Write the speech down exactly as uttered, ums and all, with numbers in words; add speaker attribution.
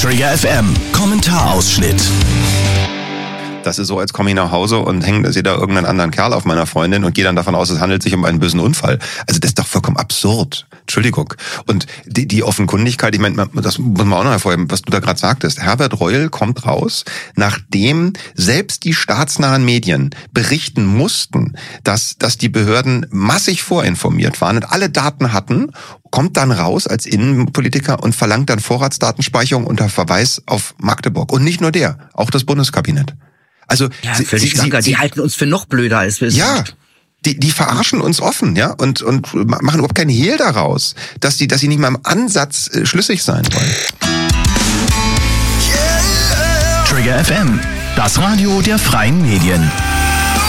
Speaker 1: Trigger F M, Kommentarausschnitt.
Speaker 2: Das ist so, als komme ich nach Hause und hänge, sehe da irgendeinen anderen Kerl auf meiner Freundin und gehe dann davon aus, es handelt sich um einen bösen Unfall. Also das ist doch vollkommen absurd. Entschuldigung. Und die, die Offenkundigkeit, ich meine, das muss man auch noch hervorheben, was du da gerade sagtest. Herbert Reul kommt raus, nachdem selbst die staatsnahen Medien berichten mussten, dass, dass die Behörden massig vorinformiert waren und alle Daten hatten, kommt dann raus als Innenpolitiker und verlangt dann Vorratsdatenspeicherung unter Verweis auf Magdeburg. Und nicht nur der, auch das Bundeskabinett. Also
Speaker 3: ja,
Speaker 2: sie,
Speaker 3: völlig
Speaker 2: sie,
Speaker 3: sie,
Speaker 2: sie,
Speaker 3: die halten uns für noch blöder als wir sind.
Speaker 2: Ja, die, die verarschen uns offen, ja, und, und machen überhaupt keinen Hehl daraus, dass sie, dass sie nicht mal im Ansatz äh, schlüssig sein wollen.
Speaker 1: Trigger F M, das Radio der freien Medien.